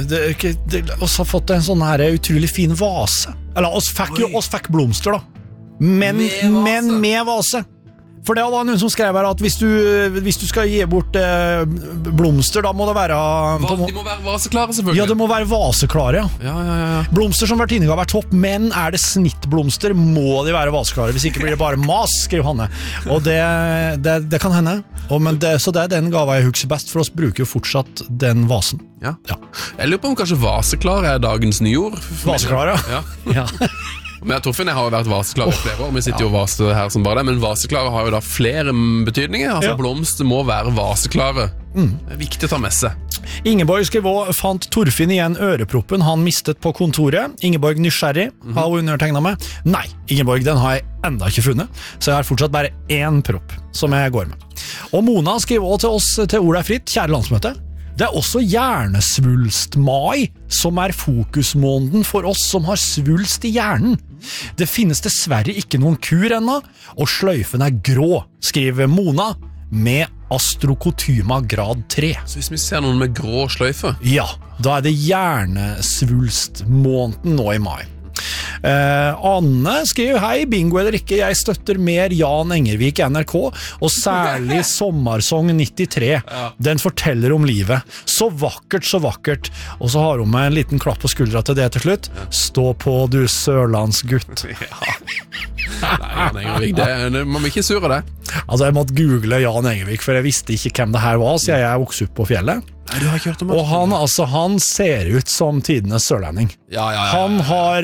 oss har fått en sånn her utrolig fin vase. Eller oss fikk blomster da. Men med vase. For det var noen som skrev her at hvis du skal gi bort blomster, da må det være... De må være vaseklare selvfølgelig. Ja, det må være vaseklare, ja. Blomster som hvert innegg har vært topp, men er det snittblomster, må de være vaseklare. Hvis ikke blir det bare mas, skriver Hanne. Og det kan hende. Så det er den gava jeg husker best, for oss bruker jo fortsatt den vasen. Ja. Jeg lurer på om kanskje vaseklare er dagens nyord. Vaseklare, ja. Men Torfinn, jeg har jo vært vaseklare i flere år. Vi sitter jo og vaser her som bare det. Men vaseklare har jo da flere betydninger. Altså blomster må være vaseklare. Det er viktig å ta med seg. Ingeborg Skrivå fant Torfinn igjen øreproppen han mistet på kontoret. Ingeborg nysgjerrig, har hun undertegnet med. Nei, Ingeborg, den har jeg enda ikke funnet. Så jeg har fortsatt bare én propp som jeg går med. Og Mona skriver også til oss til Ordet er fritt, kjære landsmøte. Det er også hjernesvulst-mai som er fokusmåneden for oss som har svulst i hjernen. Det finnes dessverre ikke noen kur ennå, og sløyfen er grå, skriver Mona med astrokotyma grad 3. Så hvis vi ser noen med grå sløyfe? Ja, da er det hjernesvulst-måneden nå i mai. Anne skriver hei, bingo eller ikke, jeg støtter mer Jan Engervik i NRK, og særlig Sommarsong 93. Den forteller om livet. Så vakkert. Og så har hun med en liten klapp på skuldra til det til slutt. Stå på, du sørlandsgutt. Nei, Jan Engervik, det må vi ikke surre det. Altså, jeg måtte google Jan Engervik, for jeg visste ikke hvem det her var, så jeg vokste opp på fjellet. Nei, du har ikke hørt om det. Og han ser ut som tidenes sørlending. Han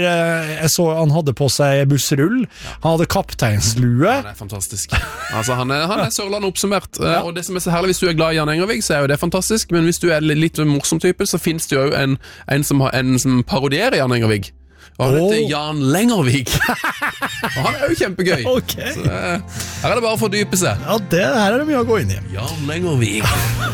hadde på seg bussrull, han hadde kapteinslue. Ja, det er fantastisk. Altså, han er Sørland oppsummert. Og det som er så herlig, hvis du er glad i Jan Engervik, så er jo det fantastisk. Men hvis du er litt morsom type, så finnes det jo en som parodierer Jan Engervik. Og han heter Jan Lengervik. Og han er jo kjempegøy. Så her er det bare å fordype seg. Ja, her er det mye å gå inn i. Jan Lengervik.